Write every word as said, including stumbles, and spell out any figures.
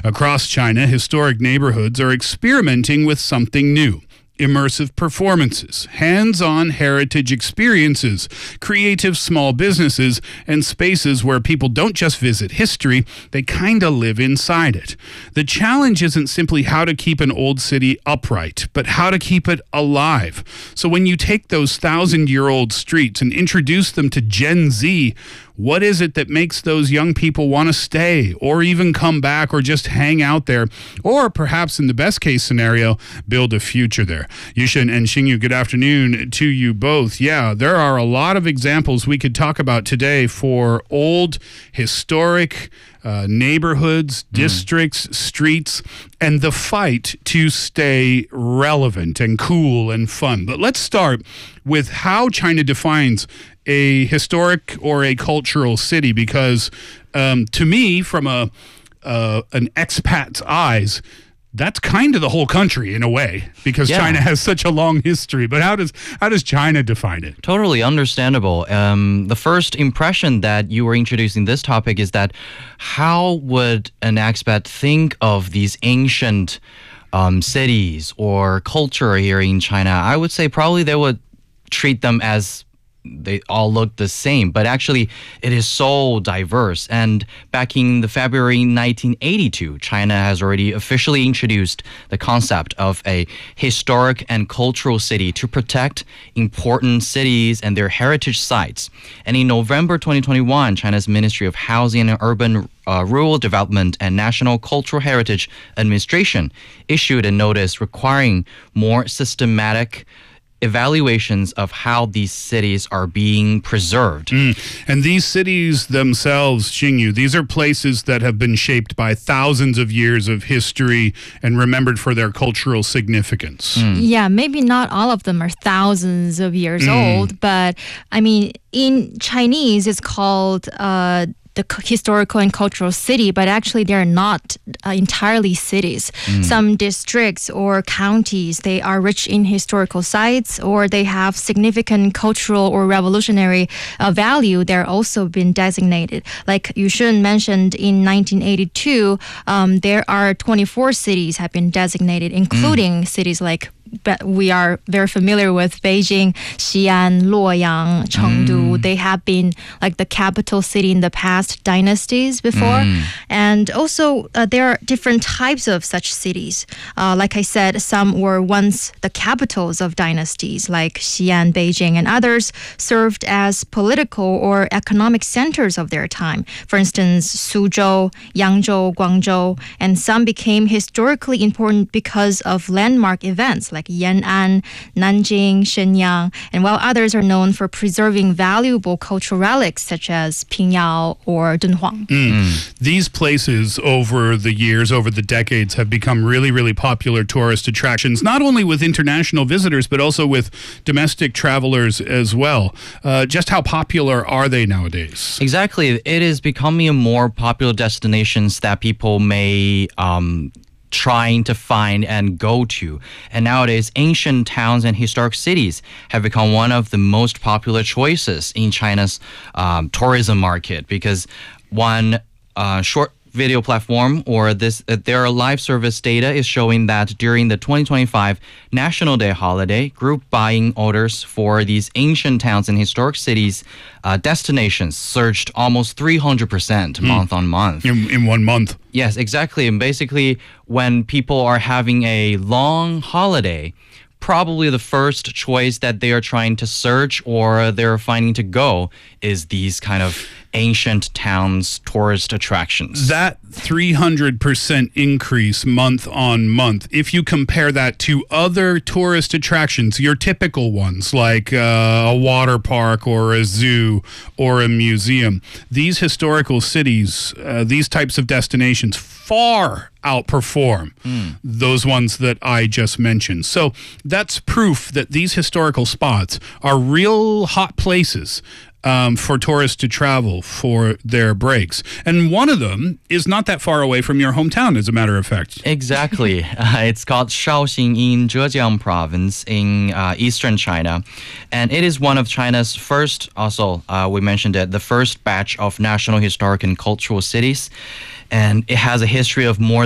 Across China, historic neighborhoods are experimenting with something new. Immersive performances, hands-on heritage experiences, creative small businesses, and spaces where people don't just visit history, they kind of live inside it. The challenge isn't simply how to keep an old city upright, but how to keep it alive. So when you take those thousand-year-old streets and introduce them to Gen Z, what is it that makes those young people want to stay or even come back or just hang out there, or perhaps in the best case scenario, build a future there? Yushin and Xingyu, good afternoon to you both. Yeah, there are a lot of examples we could talk about today for old, historic uh, neighborhoods, mm. districts, streets, and the fight to stay relevant and cool and fun. But let's start with how China defines a historic or a cultural city, because um, to me, from a uh, an expat's eyes, that's kind of the whole country in a way, because yeah. China has such a long history. But how does how does China define it? Totally understandable. Um, the first impression that you were introducing this topic is that how would an expat think of these ancient um, cities or culture here in China? I would say probably they would treat them as they all look the same, but actually it is so diverse. And back in the February nineteen eighty-two, China has already officially introduced the concept of a historic and cultural city to protect important cities and their heritage sites. And in November twenty twenty-one, China's Ministry of Housing and Urban Uh, Rural Development and National Cultural Heritage Administration issued a notice requiring more systematic evaluations of how these cities are being preserved. Mm. And these cities themselves, Xingyu, these are places that have been shaped by thousands of years of history and remembered for their cultural significance. Mm. Yeah, maybe not all of them are thousands of years mm. old, but I mean, in Chinese, it's called uh, the historical and cultural city, but actually they're not uh, entirely cities. Mm. Some districts or counties, they are rich in historical sites, or they have significant cultural or revolutionary uh, value. They're also been designated. Like Yushin mentioned, in nineteen eighty-two, um, there are twenty-four cities have been designated, including mm. cities like but we are very familiar with Beijing, Xi'an, Luoyang, Chengdu. Mm. They have been like the capital city in the past dynasties before. Mm. And also uh, there are different types of such cities. Uh, like I said, some were once the capitals of dynasties like Xi'an, Beijing, and others served as political or economic centers of their time. For instance, Suzhou, Yangzhou, Guangzhou, and some became historically important because of landmark events like Yan'an, Nanjing, Shenyang, and while others are known for preserving valuable cultural relics such as Pingyao or Dunhuang. Mm. Mm. These places over the years, over the decades, have become really, really popular tourist attractions, not only with international visitors, but also with domestic travelers as well. Uh, just how popular are they nowadays? Exactly. It is becoming a more popular destinations that people may um, trying to find and go to. And nowadays, ancient towns and historic cities have become one of the most popular choices in China's um, tourism market, because one uh, short video platform or this uh, their live service data is showing that during the twenty twenty-five National Day holiday, group buying orders for these ancient towns and historic cities uh, destinations surged almost three hundred percent mm. month on month. In, in one month. Yes, exactly. And basically, when people are having a long holiday, probably the first choice that they are trying to search or they're finding to go is these kind of ancient towns tourist attractions. That three hundred percent increase month on month, if you compare that to other tourist attractions, your typical ones like uh, a water park or a zoo or a museum, these historical cities, uh, these types of destinations far outperform mm. those ones that I just mentioned. So that's proof that these historical spots are real hot places Um, for tourists to travel for their breaks. And one of them is not that far away from your hometown, as a matter of fact. Exactly. Uh, it's called Shaoxing in Zhejiang province in uh, eastern China. And it is one of China's first, also, uh, we mentioned it, the first batch of national historic and cultural cities. And it has a history of more